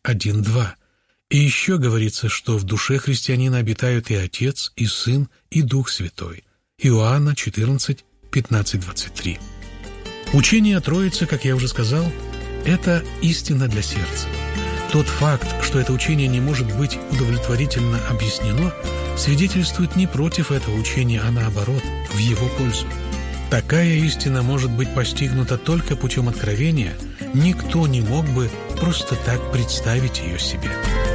1:2. И еще говорится, что в душе христианина обитают и Отец, и Сын, и Дух Святой. Иоанна 14, 15-23. Учение о Троице, как я уже сказал, это истина для сердца. Тот факт, что это учение не может быть удовлетворительно объяснено, свидетельствует не против этого учения, а наоборот, в его пользу. Такая истина может быть постигнута только путем откровения, никто не мог бы просто так представить ее себе.